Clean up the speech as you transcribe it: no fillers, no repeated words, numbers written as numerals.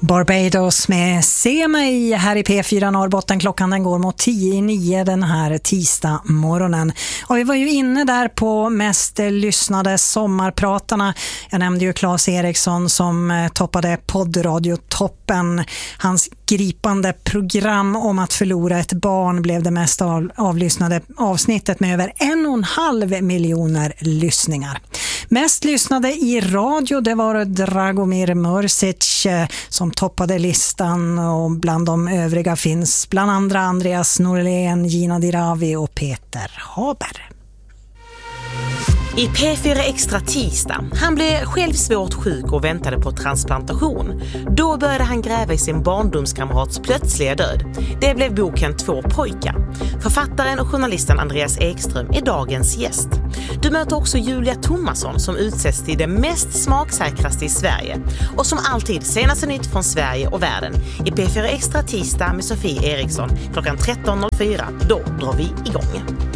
Barbados med Se mig här i P4 Norrbotten. Klockan den går mot 10:09 den här tisdag morgonen. Och vi var ju inne där på mest lyssnade sommarpratarna. Jag nämnde ju Claes Eriksson som toppade poddradiotoppen. Hans gripande program om att förlora ett barn blev det mest avlyssnade avsnittet med över 1,5 miljoner lyssningar. Mest lyssnade i radio, det var Dragomir Mrsic som toppade listan, och bland de övriga finns bland andra Andreas Norlén, Gina Dirawi och Peter Haber. I P4 Extra tisdag. Han blev själv svårt sjuk och väntade på transplantation. Då började han gräva i sin barndomskamrats plötsliga död. Det blev boken 2 pojkar. Författaren och journalisten Andreas Ekström är dagens gäst. Du möter också Julia Thomasson som utsätts till det mest smaksäkraste i Sverige. Och som alltid senaste nytt från Sverige och världen. I P4 Extra tisdag med Sofie Eriksson klockan 13.04. Då drar vi igång.